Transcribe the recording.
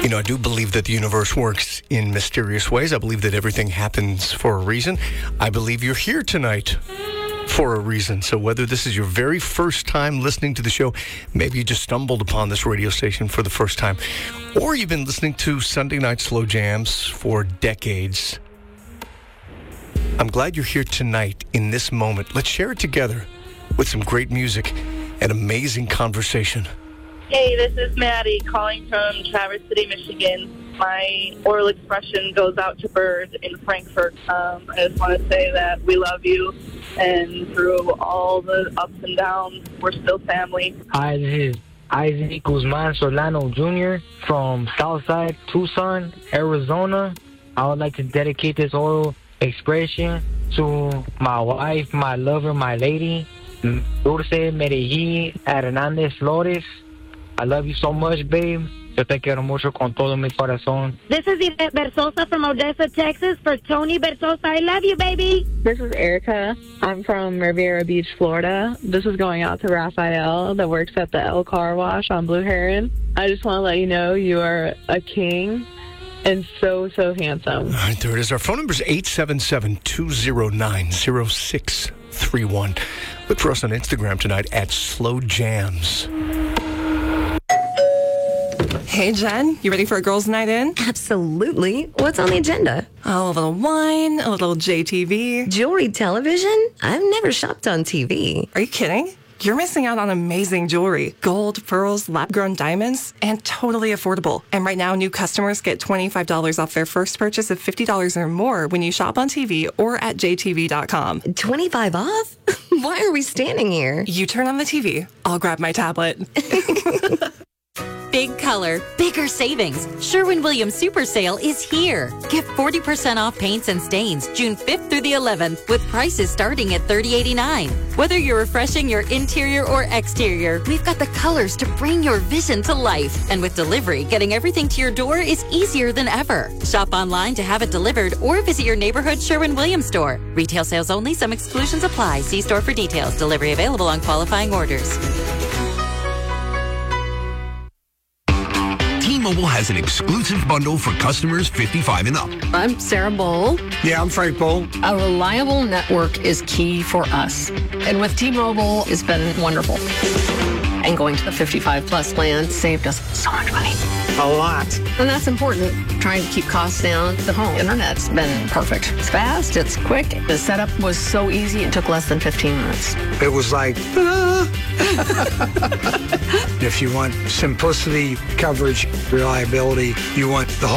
You know, I do believe that the universe works in mysterious ways. I believe that everything happens for a reason. I believe you're here tonight for a reason. So whether this is your very first time listening to the show, maybe you just stumbled upon this radio station for the first time, or you've been listening to Sunday Night Slow Jams for decades, I'm glad you're here tonight in this moment. Let's share it together with some great music and amazing conversation. Hey, this is Maddie calling from Traverse City, Michigan. My oral expression goes out to Bird in Frankfurt. I just want to say that we love you, and through all the ups and downs, we're still family. Hi, this is Isaac Guzman Solano Jr. from Southside, Tucson, Arizona. I would like to dedicate this oral expression to my wife, my lover, my lady, Dulce Medellín Hernandez Flores. I love you so much, babe. Yo te quiero mucho con todo mi corazón. This is Yvette Berzosa from Odessa, Texas, for Tony Berzosa. I love you, baby. This is Erica. I'm from Riviera Beach, Florida. This is going out to Raphael that works at the El Car Wash on Blue Heron. I just want to let you know you are a king and so, so handsome. All right, there it is. Our phone number is 877-209-0631. Look for us on Instagram tonight at Slow Jams. Hey, Jen, you ready for a girls' night in? Absolutely. What's on the agenda? Oh, a little wine, a little JTV. Jewelry television? I've never shopped on TV. Are you kidding? You're missing out on amazing jewelry. Gold, pearls, lab-grown diamonds, and totally affordable. And right now, new customers get $25 off their first purchase of $50 or more when you shop on TV or at jtv.com. 25 off? Why are we standing here? You turn on the TV. I'll grab my tablet. Big color, bigger savings. Sherwin-Williams Super Sale is here. Get 40% off paints and stains June 5th through the 11th with prices starting at $30.89. Whether you're refreshing your interior or exterior, we've got the colors to bring your vision to life. And with delivery, getting everything to your door is easier than ever. Shop online to have it delivered or visit your neighborhood Sherwin-Williams store. Retail sales only. Some exclusions apply. See store for details. Delivery available on qualifying orders. T-Mobile has an exclusive bundle for customers 55 and up. I'm Sarah Bowl. Yeah, I'm Frank Bowl. A reliable network is key for us. And with T-Mobile, it's been wonderful. And going to the 55 plus plan saved us so much money. A lot. And that's important. Trying to keep costs down. The home internet's been perfect. It's fast, it's quick. The setup was so easy, it took less than 15 minutes. It was like, If you want simplicity, coverage, reliability, you want the whole